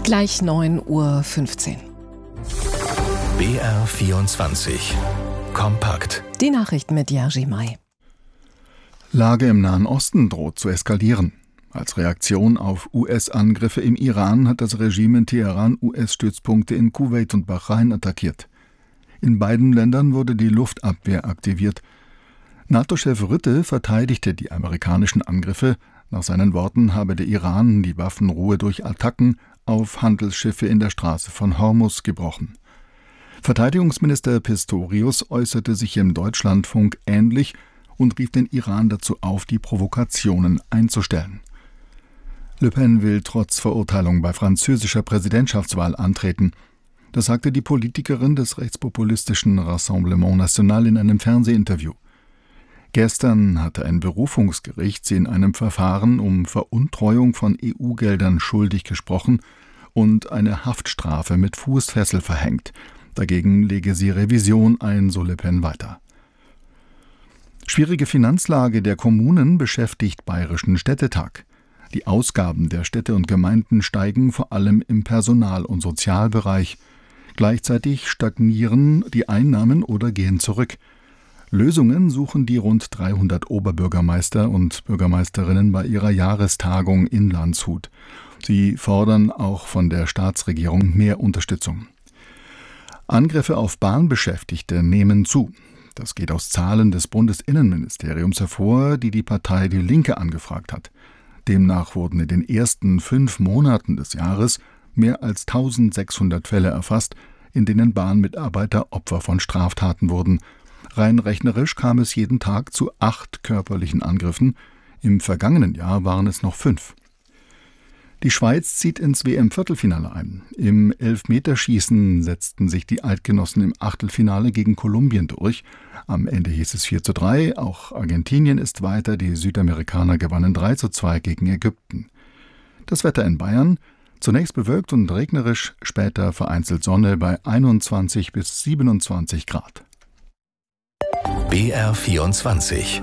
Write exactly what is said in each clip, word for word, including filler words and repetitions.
Gleich neun Uhr fünfzehn. B R vierundzwanzig. Kompakt. Die Nachrichten mit Jerzy May. Lage im Nahen Osten droht zu eskalieren. Als Reaktion auf U S-Angriffe im Iran hat das Regime in Teheran U S-Stützpunkte in Kuwait und Bahrain attackiert. In beiden Ländern wurde die Luftabwehr aktiviert. NATO-Chef Rutte verteidigte die amerikanischen Angriffe. Nach seinen Worten habe der Iran die Waffenruhe durch Attacken auf Handelsschiffe in der Straße von Hormuz gebrochen. Verteidigungsminister Pistorius äußerte sich im Deutschlandfunk ähnlich und rief den Iran dazu auf, die Provokationen einzustellen. Le Pen will trotz Verurteilung bei französischer Präsidentschaftswahl antreten. Das sagte die Politikerin des rechtspopulistischen Rassemblement National in einem Fernsehinterview. Gestern hatte ein Berufungsgericht sie in einem Verfahren um Veruntreuung von E U-Geldern schuldig gesprochen und eine Haftstrafe mit Fußfessel verhängt. Dagegen lege sie Revision ein, so Le Pen weiter. Schwierige Finanzlage der Kommunen beschäftigt Bayerischen Städtetag. Die Ausgaben der Städte und Gemeinden steigen vor allem im Personal- und Sozialbereich. Gleichzeitig stagnieren die Einnahmen oder gehen zurück. Lösungen suchen die rund dreihundert Oberbürgermeister und Bürgermeisterinnen bei ihrer Jahrestagung in Landshut. Sie fordern auch von der Staatsregierung mehr Unterstützung. Angriffe auf Bahnbeschäftigte nehmen zu. Das geht aus Zahlen des Bundesinnenministeriums hervor, die die Partei Die Linke angefragt hat. Demnach wurden in den ersten fünf Monaten des Jahres mehr als eintausendsechshundert Fälle erfasst, in denen Bahnmitarbeiter Opfer von Straftaten wurden. Rein rechnerisch kam es jeden Tag zu acht körperlichen Angriffen. Im vergangenen Jahr waren es noch fünf. Die Schweiz zieht ins W M-Viertelfinale ein. Im Elfmeterschießen setzten sich die Eidgenossen im Achtelfinale gegen Kolumbien durch. Am Ende hieß es vier zu drei. Auch Argentinien ist weiter. Die Südamerikaner gewannen drei zu zwei gegen Ägypten. Das Wetter in Bayern: zunächst bewölkt und regnerisch, später vereinzelt Sonne bei einundzwanzig bis siebenundzwanzig Grad. B R vierundzwanzig.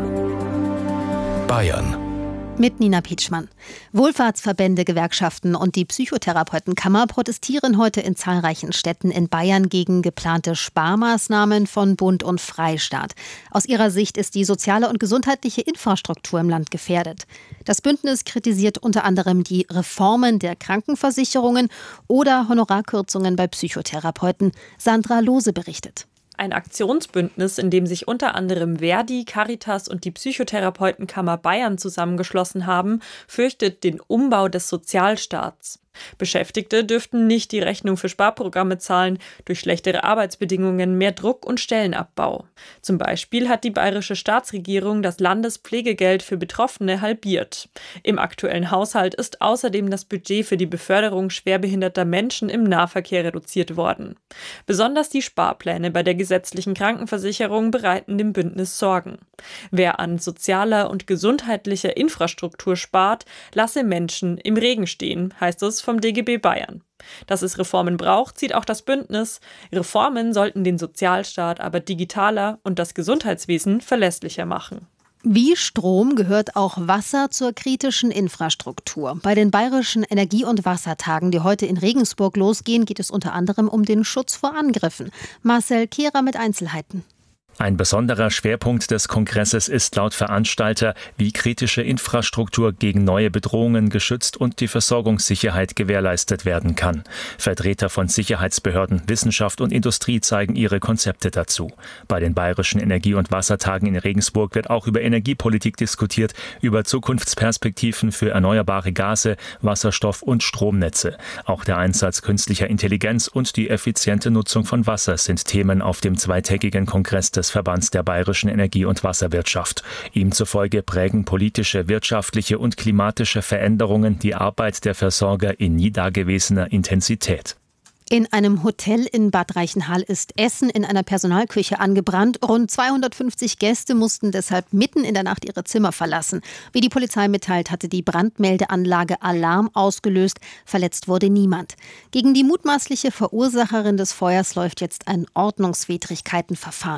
Bayern. Mit Nina Pietschmann. Wohlfahrtsverbände, Gewerkschaften und die Psychotherapeutenkammer protestieren heute in zahlreichen Städten in Bayern gegen geplante Sparmaßnahmen von Bund und Freistaat. Aus ihrer Sicht ist die soziale und gesundheitliche Infrastruktur im Land gefährdet. Das Bündnis kritisiert unter anderem die Reformen der Krankenversicherungen oder Honorarkürzungen bei Psychotherapeuten. Sandra Lohse berichtet. Ein Aktionsbündnis, in dem sich unter anderem Verdi, Caritas und die Psychotherapeutenkammer Bayern zusammengeschlossen haben, fürchtet den Umbau des Sozialstaats. Beschäftigte dürften nicht die Rechnung für Sparprogramme zahlen, durch schlechtere Arbeitsbedingungen, mehr Druck und Stellenabbau. Zum Beispiel hat die bayerische Staatsregierung das Landespflegegeld für Betroffene halbiert. Im aktuellen Haushalt ist außerdem das Budget für die Beförderung schwerbehinderter Menschen im Nahverkehr reduziert worden. Besonders die Sparpläne bei der gesetzlichen Krankenversicherung bereiten dem Bündnis Sorgen. Wer an sozialer und gesundheitlicher Infrastruktur spart, lasse Menschen im Regen stehen, heißt es vom D G B Bayern. Dass es Reformen braucht, sieht auch das Bündnis. Reformen sollten den Sozialstaat aber digitaler und das Gesundheitswesen verlässlicher machen. Wie Strom gehört auch Wasser zur kritischen Infrastruktur. Bei den Bayerischen Energie- und Wassertagen, die heute in Regensburg losgehen, geht es unter anderem um den Schutz vor Angriffen. Marcel Kehrer mit Einzelheiten. Ein besonderer Schwerpunkt des Kongresses ist laut Veranstalter, wie kritische Infrastruktur gegen neue Bedrohungen geschützt und die Versorgungssicherheit gewährleistet werden kann. Vertreter von Sicherheitsbehörden, Wissenschaft und Industrie zeigen ihre Konzepte dazu. Bei den Bayerischen Energie- und Wassertagen in Regensburg wird auch über Energiepolitik diskutiert, über Zukunftsperspektiven für erneuerbare Gase, Wasserstoff und Stromnetze. Auch der Einsatz künstlicher Intelligenz und die effiziente Nutzung von Wasser sind Themen auf dem zweitägigen Kongress des Verbands der Bayerischen Energie- und Wasserwirtschaft. Ihm zufolge prägen politische, wirtschaftliche und klimatische Veränderungen die Arbeit der Versorger in nie dagewesener Intensität. In einem Hotel in Bad Reichenhall ist Essen in einer Personalküche angebrannt. Rund zweihundertfünfzig Gäste mussten deshalb mitten in der Nacht ihre Zimmer verlassen. Wie die Polizei mitteilt, hatte die Brandmeldeanlage Alarm ausgelöst. Verletzt wurde niemand. Gegen die mutmaßliche Verursacherin des Feuers läuft jetzt ein Ordnungswidrigkeitenverfahren.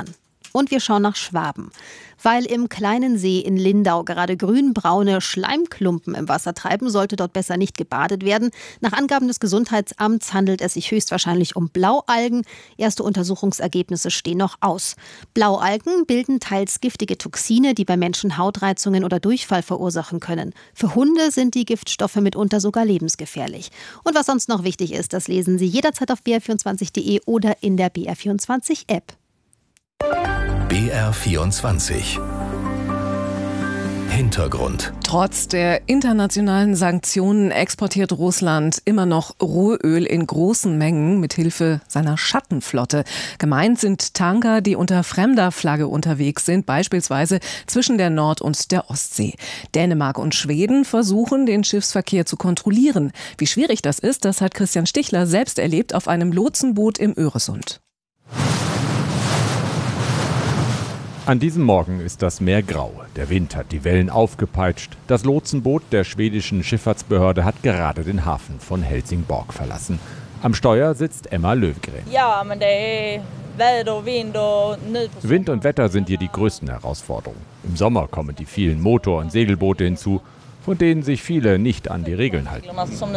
Und wir schauen nach Schwaben. Weil im kleinen See in Lindau gerade grünbraune Schleimklumpen im Wasser treiben, sollte dort besser nicht gebadet werden. Nach Angaben des Gesundheitsamts handelt es sich höchstwahrscheinlich um Blaualgen. Erste Untersuchungsergebnisse stehen noch aus. Blaualgen bilden teils giftige Toxine, die bei Menschen Hautreizungen oder Durchfall verursachen können. Für Hunde sind die Giftstoffe mitunter sogar lebensgefährlich. Und was sonst noch wichtig ist, das lesen Sie jederzeit auf b r vierundzwanzig punkt de oder in der B R vierundzwanzig App. B R vierundzwanzig. Hintergrund. Trotz der internationalen Sanktionen exportiert Russland immer noch Rohöl in großen Mengen mit Hilfe seiner Schattenflotte. Gemeint sind Tanker, die unter fremder Flagge unterwegs sind, beispielsweise zwischen der Nord- und der Ostsee. Dänemark und Schweden versuchen, den Schiffsverkehr zu kontrollieren. Wie schwierig das ist, das hat Christian Stichler selbst erlebt auf einem Lotsenboot im Öresund. An diesem Morgen ist das Meer grau. Der Wind hat die Wellen aufgepeitscht. Das Lotsenboot der schwedischen Schifffahrtsbehörde hat gerade den Hafen von Helsingborg verlassen. Am Steuer sitzt Emma Löfgren. Ja, men det är Wind und Wind und Wetter sind hier die größten Herausforderungen. Im Sommer kommen die vielen Motor- und Segelboote hinzu, von denen sich viele nicht an die Regeln halten.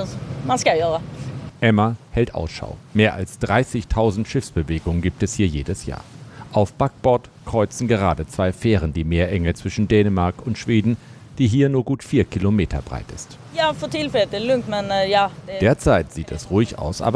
Emma hält Ausschau. Mehr als dreißigtausend Schiffsbewegungen gibt es hier jedes Jahr. Auf Backbord kreuzen gerade zwei Fähren die Meerenge zwischen Dänemark und Schweden, die hier nur gut vier Kilometer breit ist. Ja, für tillfället är det lugnt, men ja. Derzeit sieht es ruhig aus, aber